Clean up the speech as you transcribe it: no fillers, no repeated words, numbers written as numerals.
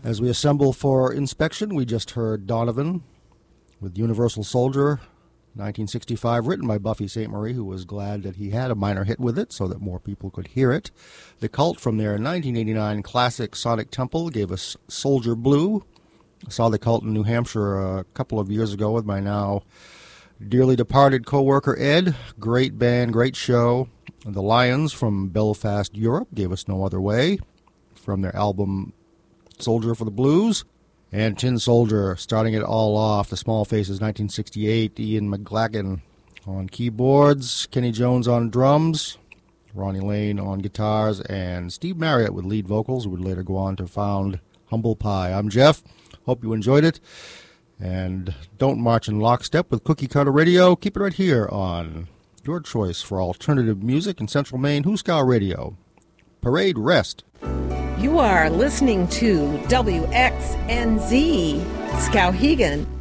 As we assemble for inspection, we just heard Donovan with Universal Soldier, 1965, written by Buffy Sainte-Marie, who was glad that he had a minor hit with it so that more people could hear it. The Cult, from their 1989 classic Sonic Temple, gave us Soldier Blue. I saw The Cult in New Hampshire a couple of years ago with my now dearly departed co-worker Ed. Great band, great show. The Lions from Belfast, Europe, gave us No Other Way from their album Soldier for the Blues. And Tin Soldier, starting it all off, The Small Faces, 1968, Ian McGlagan on keyboards, Kenny Jones on drums, Ronnie Lane on guitars, and Steve Marriott with lead vocals, who would later go on to found Humble Pie. I'm Jeff. Hope you enjoyed it. And don't march in lockstep with Cookie Cutter Radio. Keep it right here on your choice for alternative music in Central Maine, Huskow Radio. Parade Rest. You are listening to WXNZ Skowhegan.